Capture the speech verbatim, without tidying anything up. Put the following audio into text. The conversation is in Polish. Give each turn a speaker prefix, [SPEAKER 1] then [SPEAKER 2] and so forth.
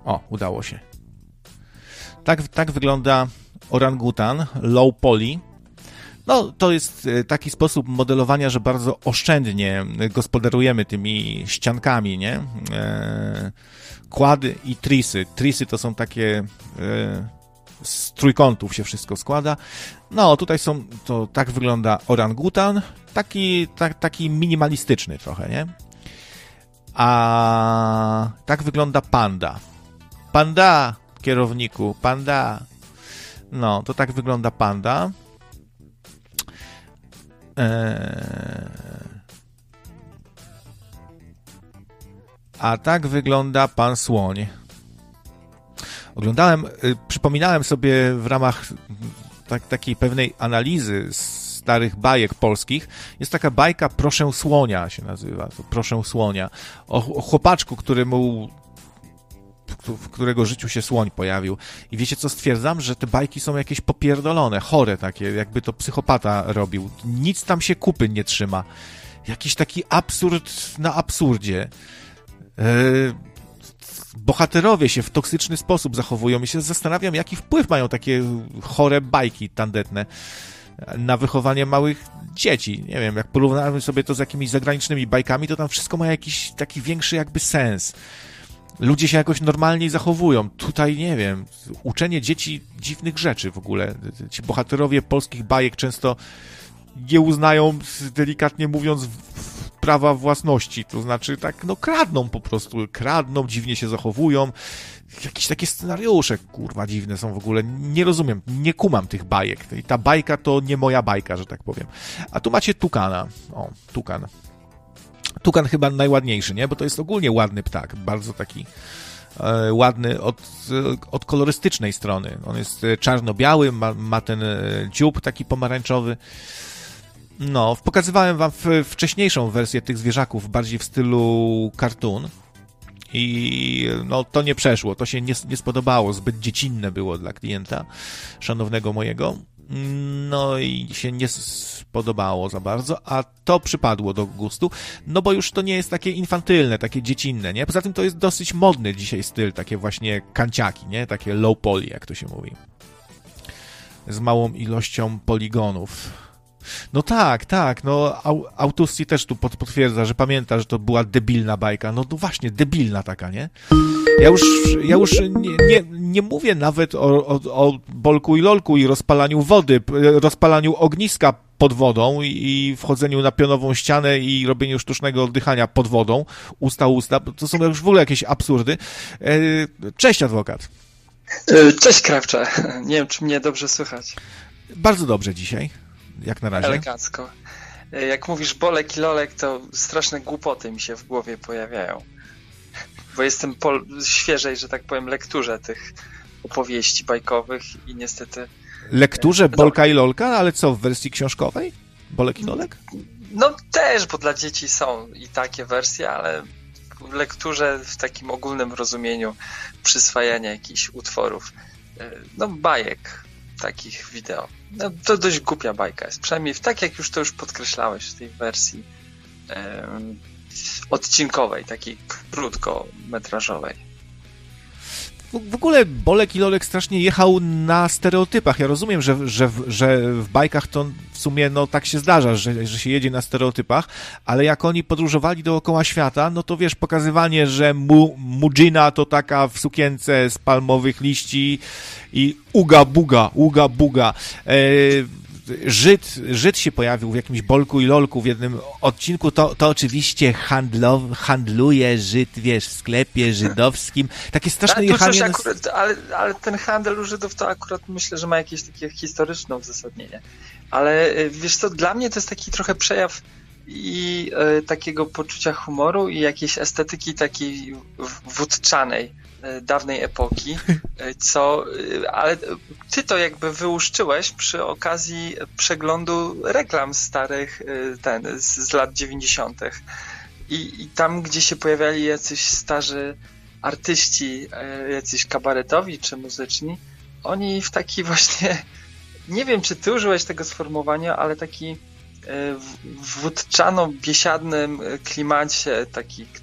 [SPEAKER 1] O, udało się. Tak, tak wygląda orangutan low poly. No, to jest taki sposób modelowania, że bardzo oszczędnie gospodarujemy tymi ściankami, nie? E, kłady i trisy. Trisy to są takie... E, z trójkątów się wszystko składa. No, tutaj są... To tak wygląda orangutan. Taki, tak, taki minimalistyczny trochę, nie? A tak wygląda panda. Panda, kierowniku, panda. No, to tak wygląda panda. Eee... A tak wygląda pan słoń. Oglądałem, y, przypominałem sobie w ramach tak, takiej pewnej analizy starych bajek polskich. Jest taka bajka Proszę Słonia się nazywa. To Proszę Słonia. O, o chłopaczku, któremu w którego życiu się słoń pojawił. I wiecie co, stwierdzam, że te bajki są jakieś popierdolone, chore takie, jakby to psychopata robił. Nic tam się kupy nie trzyma. Jakiś taki absurd na absurdzie. Yy, bohaterowie się w toksyczny sposób zachowują i się zastanawiam, jaki wpływ mają takie chore bajki tandetne na wychowanie małych dzieci. Nie wiem, jak porównamy sobie to z jakimiś zagranicznymi bajkami, to tam wszystko ma jakiś taki większy jakby sens. Ludzie się jakoś normalniej zachowują. Tutaj, nie wiem, uczenie dzieci dziwnych rzeczy w ogóle. Ci bohaterowie polskich bajek często nie uznają, delikatnie mówiąc, prawa własności. To znaczy, tak, no kradną po prostu. Kradną, dziwnie się zachowują. Jakieś takie scenariusze, kurwa, dziwne są w ogóle. Nie rozumiem, nie kumam tych bajek. I ta bajka to nie moja bajka, że tak powiem. A tu macie tukana. O, tukan. Tukan chyba najładniejszy, nie? Bo to jest ogólnie ładny ptak, bardzo taki e, ładny od, od kolorystycznej strony. On jest czarno-biały, ma, ma ten dziób taki pomarańczowy. No, pokazywałem wam w, wcześniejszą wersję tych zwierzaków, bardziej w stylu cartoon i no to nie przeszło, to się nie, nie spodobało, zbyt dziecinne było dla klienta szanownego mojego. No i się nie spodobało za bardzo, a to przypadło do gustu, no bo już to nie jest takie infantylne, takie dziecinne, nie? Poza tym to jest dosyć modny dzisiaj styl, takie właśnie kanciaki, nie? Takie low poly, jak to się mówi. Z małą ilością poligonów. No tak, tak, no Autusti też tu potwierdza, że pamięta, że to była debilna bajka. No to właśnie, debilna taka, nie? Ja już, ja już nie, nie, nie mówię nawet o, o, o Bolku i Lolku i rozpalaniu wody, rozpalaniu ogniska pod wodą i wchodzeniu na pionową ścianę i robieniu sztucznego oddychania pod wodą, usta usta. To są już w ogóle jakieś absurdy. Cześć, adwokat.
[SPEAKER 2] Cześć, Krawcze. Nie wiem, czy mnie dobrze słychać.
[SPEAKER 1] Bardzo dobrze dzisiaj. Jak na razie.
[SPEAKER 2] Elegancko. Jak mówisz Bolek i Lolek, to straszne głupoty mi się w głowie pojawiają. Bo jestem po świeżej, że tak powiem, lekturze tych opowieści bajkowych i niestety...
[SPEAKER 1] Lekturze Bolka i Lolka? Ale co, w wersji książkowej? Bolek i Lolek?
[SPEAKER 2] No też, bo dla dzieci są i takie wersje, ale w lekturze w takim ogólnym rozumieniu przyswajania jakichś utworów. No bajek. Takich wideo. No, to dość głupia bajka jest. Przynajmniej tak jak już to już podkreślałeś w tej wersji um, odcinkowej, takiej krótkometrażowej.
[SPEAKER 1] W ogóle Bolek i Lolek strasznie jechał na stereotypach. Ja rozumiem, że, że, że w bajkach to w sumie no tak się zdarza, że, że się jedzie na stereotypach, ale jak oni podróżowali dookoła świata, no to wiesz, pokazywanie, że mu, Mujina to taka w sukience z palmowych liści i uga buga, uga buga. E, Żyd, Żyd się pojawił w jakimś Bolku i Lolku w jednym odcinku, to, to oczywiście handlo, handluje Żyd, wiesz, w sklepie żydowskim. Takie straszne jechanie... Na...
[SPEAKER 2] Akurat, ale, ale ten handel u Żydów to akurat myślę, że ma jakieś takie historyczne uzasadnienie. Ale wiesz co, dla mnie to jest taki trochę przejaw i e, takiego poczucia humoru i jakiejś estetyki takiej wódczanej dawnej epoki, co, ale ty to jakby wyłuszczyłeś przy okazji przeglądu reklam starych ten, z, z lat dziewięćdziesiątych. I, I tam, gdzie się pojawiali jacyś starzy artyści, jacyś kabaretowi czy muzyczni, oni w taki właśnie, nie wiem, czy ty użyłeś tego sformułowania, ale taki w wódczano-biesiadnym klimacie, taki